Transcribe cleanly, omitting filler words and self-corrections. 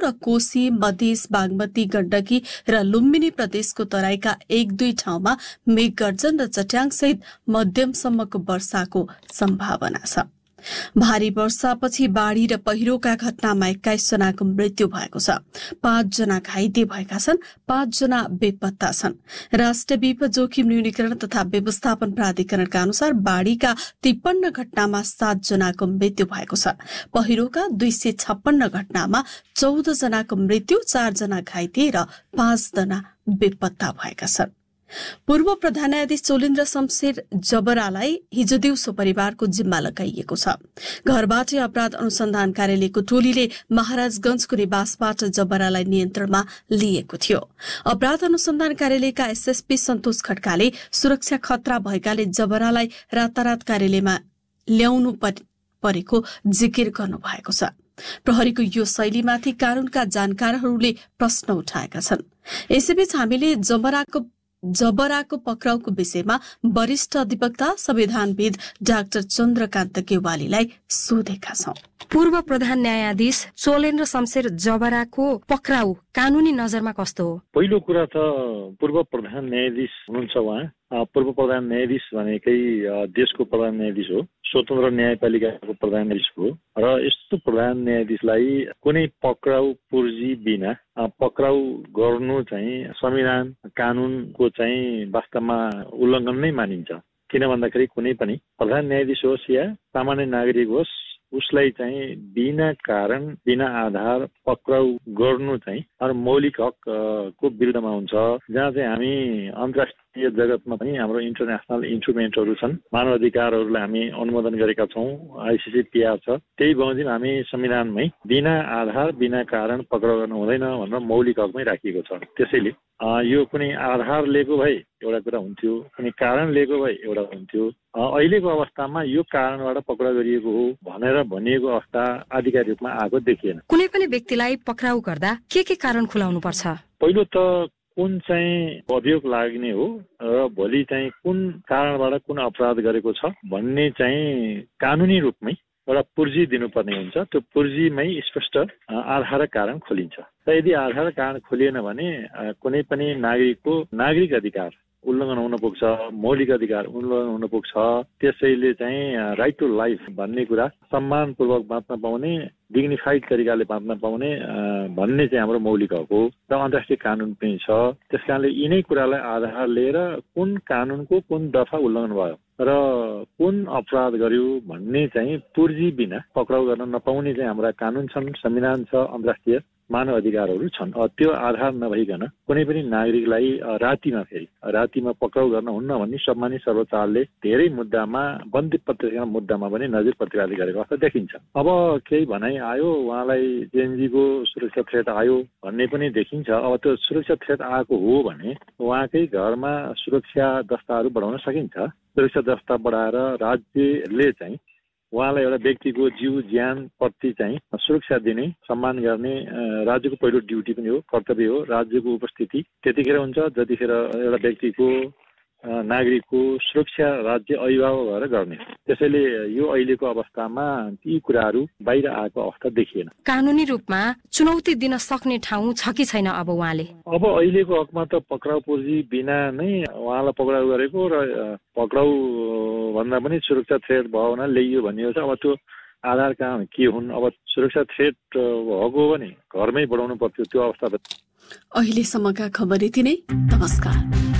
र कोशी, मधेस, बागमती, गण्डकी र लुम्बिनी प्रदेशको तराईका 1-2 ठाउँमा मेघगर्जन र चट्याङसहित मध्यमसम्मको वर्षाको सम्भावना छ। भारी वर्षापछि बाढ़ी र पहिरोका घटनामा 21 जनाको मृत्यु भएको छ। 5 जना घाइते भएका छन्, 5 जना बेपत्ता छन्। राष्ट्रिय विपद जोखिम न्यूनीकरण तथा व्यवस्थापन प्राधिकरणका अनुसार बाढ़ीका 53 घटनामा 7 जनाको मृत्यु भएको छ। पहिरोका 256 घटनामा 14 जनाको मृत्यु, 4 जना घाइते र 5 जना बेपत्ता भएका छन्। पूर्व प्रधान न्यायाधीश चोलेन्द्र शमशेर जबरालाई हिजो दिउँसो परिवारको जिम्मा लगाइएको छ। घरबाटै अपराध अनुसन्धान कार्यालयको टोलीले महाराजगंजको निवासबाट जबरालाई नियन्त्रणमा लिएको थियो। अपराध अनुसन्धान कार्यालयका एसएसपी सन्तोष खड्काले सुरक्षा खतरा भएकाले जबरालाई रातारात कार्यालयमा ल्याउनु परेको जिकिर गर्नुभएको छ। प्रहरीको यो शैलीमाथि कानूनका जानकारहरूले प्रश्न उठाएका छन्। यसैबीच हामीले जबराको पक्राउको विषयमा वरिष्ठ अधिवक्ता संविधानविद डाक्टर चन्द्रकान्त गेवालीलाई सोधेका छौं। पूर्व प्रधान न्यायाधीश चोलेन्द्र शमशेर जबराको पक्राउ कानूनी नजरमा कस्तो हो? पहिलो कुरा त पूर्व प्रधान न्यायाधीश हुनुहुन्छ उहाँ। पूर्व प्रधान न्यायाधीश भनेकै देशको प्रधान न्यायाधीश हो, स्वतन्त्र न्यायपालिकाको प्रधान न्यायाधीश हो र यस्तो प्रधान न्यायाधीशलाई कुनै पक्राउ पुर्जी बिना पक्राउ गर्नु चाहिँ संविधान कानूनको चाहिँ वास्तवमा उल्लङ्घन नै मानिन्छ। किन भन्दाखेरि कुनै पनि प्रधान न्यायाधीश होस् या सामान्य नागरिक होस्, उसलाई चाहिँ बिना कारण बिना आधार पक्राउ गर्नु चाहिँ मौलिक हक को विरुद्धमा हुन्छ। जहाँ चाहिँ हामी अन्तर्राष्ट्रिय जगतमा पनि हाम्रो इन्टरनेसनल इन्स्ट्रुमेन्टहरू छन्, मानव अधिकारहरूलाई हामी अनुमोदन गरेका छौँ, ICCPR छ। त्यही बमोजिम हामी संविधानमै बिना आधार बिना कारण पक्राउ गर्नु हुँदैन भनेर मौलिक हकमै राखिएको छ। त्यसैले यो कुनै आधार लिएको भए एउटा कुरा हुन्थ्यो, कुनै कारण लिएको भए एउटा हुन्थ्यो। अहिलेको अवस्थामा यो कारणबाट पक्राउ गरिएको हो भनेर भनिएको अवस्था आधिकारिक रूपमा आएको देखिएन। कुनै पनि व्यक्तिलाई पक्राउ गर्दा के कारण खुलाउनु पर्छ? पहिलो त कुन चाहिँ अभियोग लाग्ने हो र भोलि चाहिँ कुन कारणबाट कुन अपराध गरेको छ भन्ने चाहिँ कानुनी रूपमै एउटा पुर्जी दिनुपर्ने हुन्छ। त्यो पुर्जीमै स्पष्ट आधार र कारण खोलिन्छ। र यदि आधार कारण खोलिएन भने कुनै पनि नागरिकको नागरिक अधिकार उल्लङ्घन हुन पुग्छ, मौलिक अधिकार उल्लङ्घन हुन पुग्छ। त्यसैले चाहिँ राइट टु लाइफ भन्ने कुरा सम्मानपूर्वक बाँच्न पाउने, डिग्निफाइड तरिकाले बाँच्न पाउने भन्ने चाहिँ हाम्रो मौलिक हक हो र अन्तर्राष्ट्रिय कानुन पनि छ। त्यस कारणले यिनै कुरालाई आधार लिएर कुन कानुनको कुन दफा उल्लङ्घन भयो र कुन अपराध गर्यो भन्ने चाहिँ पुर्जी बिना पक्राउ गर्न नपाउने चाहिँ हाम्रा कानुन छन्, संविधान छ, अन्तर्राष्ट्रिय मानव अधिकारहरू छन्। त्यो आधार नभइकन कुनै पनि नागरिकलाई रातिमा पक्राउ गर्न हुन्न भन्ने सम्मानित सर्वोच्चले धेरै मुद्दामा बन्दी पत्रिका मुद्दामा पनि नजिर प्रतिवादी गरेको अवस्था देखिन्छ। अब केही भनाइ आयो, उहाँलाई जेएनजीको सुरक्षा थ्रेट आयो भन्ने पनि देखिन्छ। अब त्यो सुरक्षा थ्रेट आएको हो भने उहाँकै घरमा सुरक्षा दस्ताहरू बढाउन सकिन्छ। सुरक्षा दस्ता बढाएर राज्यले चाहिँ उहाँलाई एउटा व्यक्तिको जीव ज्यान प्रति चाहिँ सुरक्षा दिने, सम्मान गर्ने राज्यको पहिलो ड्युटी पनि हो, कर्तव्य हो। राज्यको उपस्थिति त्यतिखेर हुन्छ जतिखेर एउटा व्यक्तिको नागरिकको सुरक्षा राज्य अभिभावक भएर गर्ने। त्यसैले यो अहिलेको अवस्थामा यी कुराहरू बाहिर आएको अवस्था देखिएन। कानुनी रूपमा चुनौती दिन सक्ने ठाउँ छ कि छैन अब उहाँले? अब अहिलेको हकमा त पक्राउ पुर्जी बिना नै उहाँलाई पक्राउ गरेको र पक्राउ भन्दा पनि सुरक्षा थ्रेट भयो भने ल्याइयो भनिएको छ। अब त्यो आधार कहाँ के हुन्? अब सुरक्षा थ्रेट भएको भने घरमै बढाउनु पर्थ्यो। त्यो अवस्था अहिलेसम्मका खबर यति नै। नमस्कार।